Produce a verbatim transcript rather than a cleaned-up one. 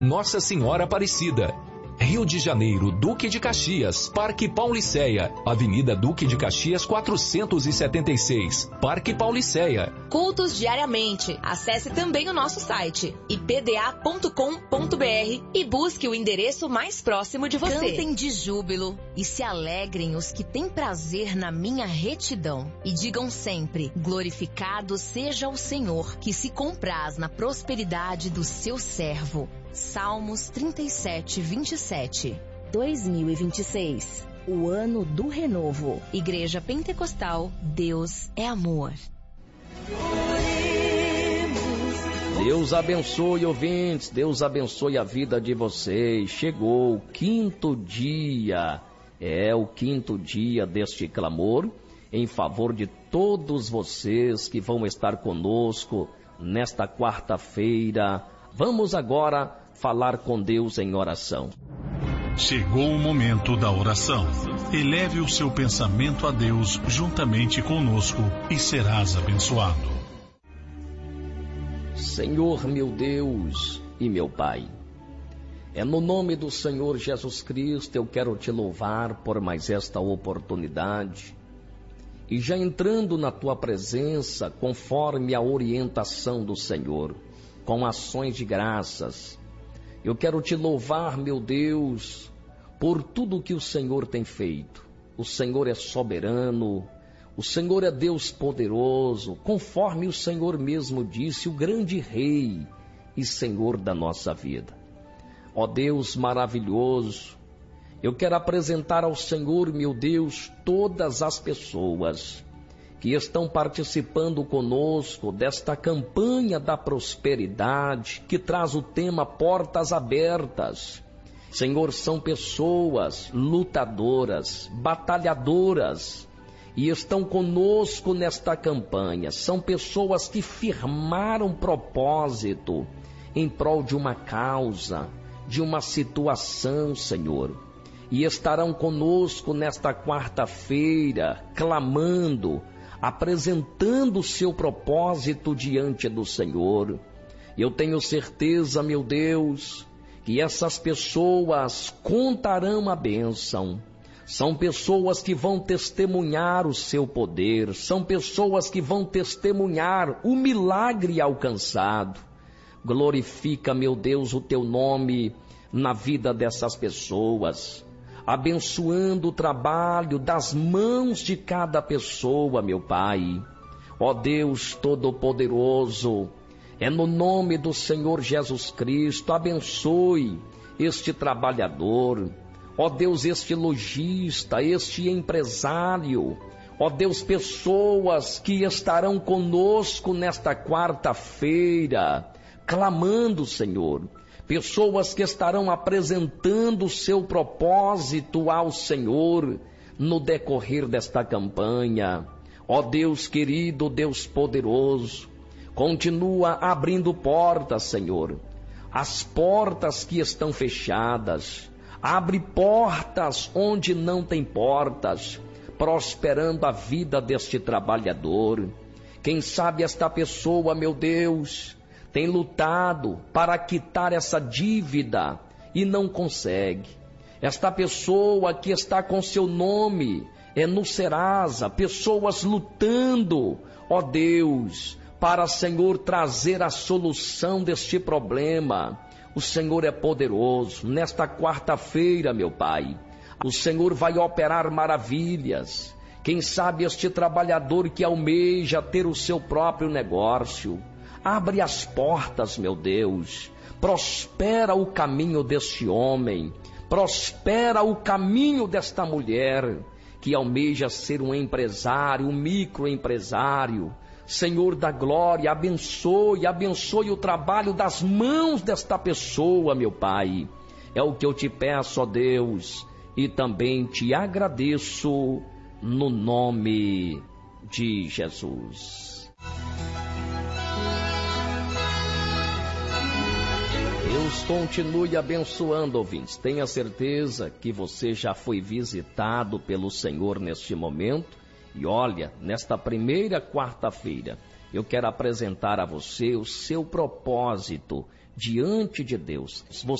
Nossa Senhora Aparecida. Rio de Janeiro, Duque de Caxias, Parque Pauliceia, Avenida Duque de Caxias quatrocentos e setenta e seis, Parque Pauliceia. Cultos diariamente. Acesse também o nosso site i p d a ponto com ponto b r e busque o endereço mais próximo de você. Cantem de júbilo e se alegrem os que têm prazer na minha retidão. E digam sempre: glorificado seja o Senhor, que se compraz na prosperidade do seu servo. Salmos trinta e sete, vinte e sete. dois mil e vinte e seis, o ano do renovo. Igreja Pentecostal, Deus é amor. Deus abençoe, ouvintes, Deus abençoe a vida de vocês. Chegou o quinto dia, é o quinto dia deste clamor em favor de todos vocês que vão estar conosco nesta quarta-feira. Vamos agora falar com Deus em oração. Chegou o momento da oração. Eleve o seu pensamento a Deus juntamente conosco e serás abençoado. Senhor meu Deus e meu Pai, é no nome do Senhor Jesus Cristo eu quero te louvar por mais esta oportunidade. E já entrando na tua presença, conforme a orientação do Senhor, com ações de graças, eu quero te louvar, meu Deus, por tudo que o Senhor tem feito. O Senhor é soberano, o Senhor é Deus poderoso, conforme o Senhor mesmo disse, o grande Rei e Senhor da nossa vida. Ó Deus maravilhoso, eu quero apresentar ao Senhor, meu Deus, todas as pessoas que estão participando conosco desta campanha da prosperidade, que traz o tema Portas Abertas. Senhor, são pessoas lutadoras, batalhadoras, e estão conosco nesta campanha. São pessoas que firmaram propósito em prol de uma causa, de uma situação, Senhor, e estarão conosco nesta quarta-feira, clamando, apresentando o seu propósito diante do Senhor. Eu tenho certeza, meu Deus, que essas pessoas contarão a bênção. São pessoas que vão testemunhar o seu poder, são pessoas que vão testemunhar o milagre alcançado. Glorifica, meu Deus, o teu nome na vida dessas pessoas, abençoando o trabalho das mãos de cada pessoa, meu Pai. Ó Deus Todo-Poderoso, é no nome do Senhor Jesus Cristo, abençoe este trabalhador. Ó Deus, este lojista, este empresário. Ó Deus, pessoas que estarão conosco nesta quarta-feira, clamando, Senhor. Pessoas que estarão apresentando o seu propósito ao Senhor no decorrer desta campanha. Ó Deus querido, Deus poderoso, continua abrindo portas, Senhor. As portas que estão fechadas, abre portas onde não tem portas, prosperando a vida deste trabalhador. Quem sabe esta pessoa, meu Deus, tem lutado para quitar essa dívida e não consegue. Esta pessoa que está com seu nome é no Serasa, pessoas lutando, ó Deus, para, Senhor, trazer a solução deste problema. O Senhor é poderoso. Nesta quarta-feira, meu Pai, o Senhor vai operar maravilhas. Quem sabe este trabalhador que almeja ter o seu próprio negócio, abre as portas, meu Deus, prospera o caminho deste homem, prospera o caminho desta mulher, que almeja ser um empresário, um microempresário. Senhor da glória, abençoe, abençoe o trabalho das mãos desta pessoa, meu Pai. É o que eu te peço, ó Deus, e também te agradeço no nome de Jesus. Deus continue abençoando, ouvintes. Tenha certeza que você já foi visitado pelo Senhor neste momento. E olha, nesta primeira quarta-feira, eu quero apresentar a você o seu propósito diante de Deus.